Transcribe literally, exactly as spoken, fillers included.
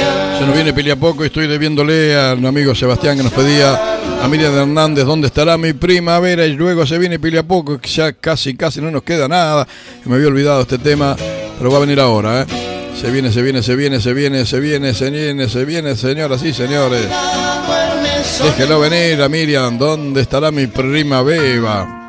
Se nos viene pili a poco y estoy debiéndole a un amigo Sebastián que nos pedía a Miriam Hernández, ¿dónde estará mi primavera? Y luego se viene pili a poco, que ya casi, casi no nos queda nada. Me había olvidado este tema, pero va a venir ahora, ¿eh? Se viene, se viene, se viene, se viene, se viene, se viene, se viene, señoras y señores. Déjelo venir a Miriam, ¿dónde estará mi primavera?